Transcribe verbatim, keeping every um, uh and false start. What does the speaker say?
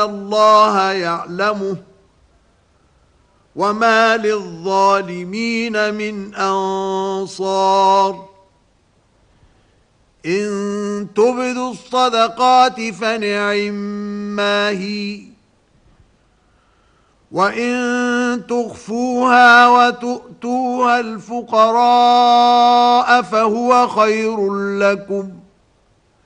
الله يعلمه وما للظالمين من أنصار إن تبدوا الصدقات فنعما هي وإن تخفوها وتؤتوها الفقراء فهو خير لكم